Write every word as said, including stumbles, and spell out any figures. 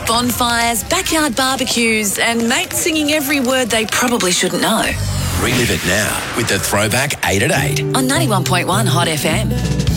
bonfires, backyard barbecues, and mates singing every word they probably shouldn't know. Relive it now with the Throwback eight at eight. On ninety-one point one Hot F M.